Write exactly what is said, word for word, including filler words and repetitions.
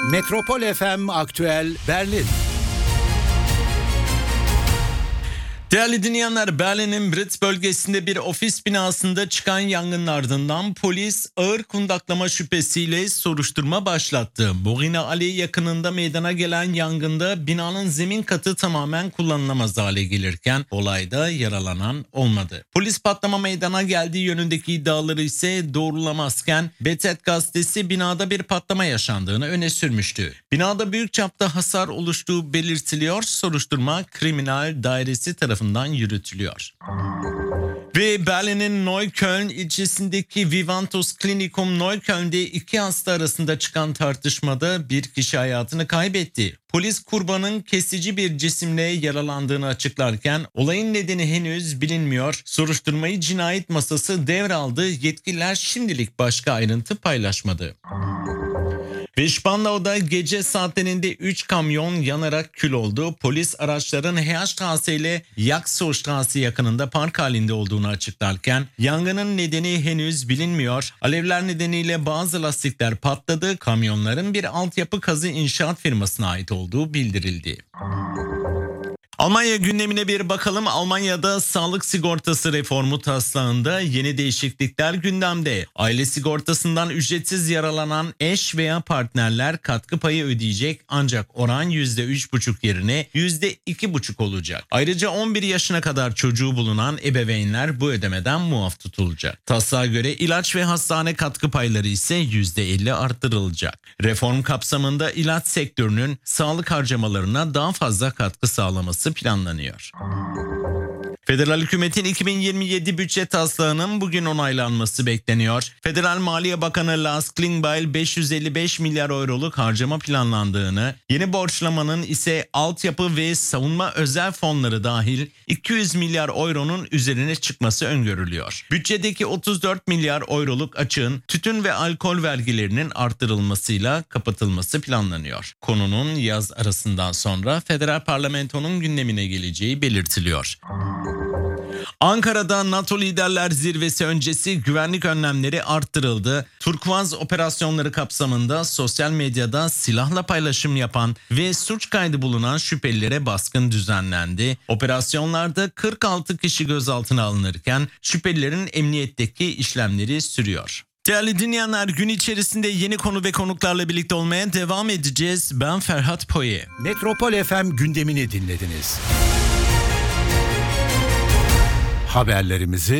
Metropol F M Aktüel Berlin. Değerli dinleyenler, Berlin'in Britz bölgesinde bir ofis binasında çıkan yangının ardından polis ağır kundaklama şüphesiyle soruşturma başlattı. Borina Ali yakınında meydana gelen yangında binanın zemin katı tamamen kullanılamaz hale gelirken olayda yaralanan olmadı. Polis patlama meydana geldiği yönündeki iddiaları ise doğrulamazken B T gazetesi binada bir patlama yaşandığını öne sürmüştü. Binada büyük çapta hasar oluştuğu belirtiliyor. Soruşturma kriminal dairesi tarafından yürütülüyor. Ve Berlin'in Neukölln ilçesindeki Vivantus Klinikum Neukölln'de iki hasta arasında çıkan tartışmada bir kişi hayatını kaybetti. Polis kurbanın kesici bir cisimle yaralandığını açıklarken olayın nedeni henüz bilinmiyor. Soruşturmayı cinayet masası devraldı. Yetkililer şimdilik başka ayrıntı paylaşmadı. Ve Spandau'da gece saatlerinde üç kamyon yanarak kül oldu. Polis araçların Heerstraße ile Jakshostraße yakınında park halinde olduğunu açıklarken yangının nedeni henüz bilinmiyor. Alevler nedeniyle bazı lastikler patladı. Kamyonların bir altyapı kazı inşaat firmasına ait olduğu bildirildi. Almanya gündemine bir bakalım. Almanya'da sağlık sigortası reformu taslağında yeni değişiklikler gündemde. Aile sigortasından ücretsiz yaralanan eş veya partnerler katkı payı ödeyecek ancak oran yüzde üç buçuk yerine yüzde iki buçuk olacak. Ayrıca on bir yaşına kadar çocuğu bulunan ebeveynler bu ödemeden muaf tutulacak. Taslağa göre ilaç ve hastane katkı payları ise yüzde elli arttırılacak. Reform kapsamında ilaç sektörünün sağlık harcamalarına daha fazla katkı sağlaması planlanıyor. Federal hükümetin iki bin yirmi yedi bütçe taslağının bugün onaylanması bekleniyor. Federal Maliye Bakanı Lars Klingbeil beş yüz elli beş milyar euroluk harcama planlandığını, yeni borçlamanın ise altyapı ve savunma özel fonları dahil iki yüz milyar euronun üzerine çıkması öngörülüyor. Bütçedeki otuz dört milyar euroluk açığın tütün ve alkol vergilerinin arttırılmasıyla kapatılması planlanıyor. Konunun yaz arasından sonra federal parlamentonun gündemine geleceği belirtiliyor. Ankara'da NATO Liderler Zirvesi öncesi güvenlik önlemleri arttırıldı. Turkuaz operasyonları kapsamında sosyal medyada silahla paylaşım yapan ve suç kaydı bulunan şüphelilere baskın düzenlendi. Operasyonlarda kırk altı kişi gözaltına alınırken şüphelilerin emniyetteki işlemleri sürüyor. Değerli dinleyenler, gün içerisinde yeni konu ve konuklarla birlikte olmaya devam edeceğiz. Ben Ferhat Poye. Metropol F M gündemini dinlediniz. Haberlerimizi